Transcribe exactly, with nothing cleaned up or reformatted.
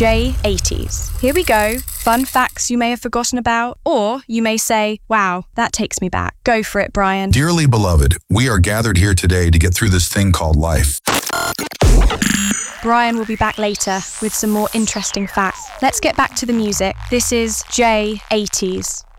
J eighties. Here we go. Fun facts you may have forgotten about, or you may say, wow, that takes me back. Go for it, Brian. Dearly beloved, we are gathered here today to get through this thing called life. Brian will be back later with some more interesting facts. Let's get back to the music. This is J eighties.